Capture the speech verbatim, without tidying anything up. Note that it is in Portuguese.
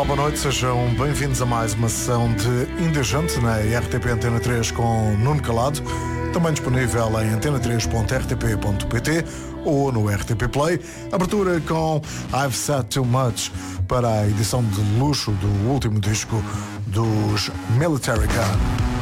Olá, boa noite, sejam bem-vindos a mais uma sessão de Indecente na R T P Antena três com Nuno Calado, também disponível em antena três ponto r t p ponto p t ou no R T P Play. Abertura com I've Said Too Much para a edição de luxo do último disco dos Military Gun.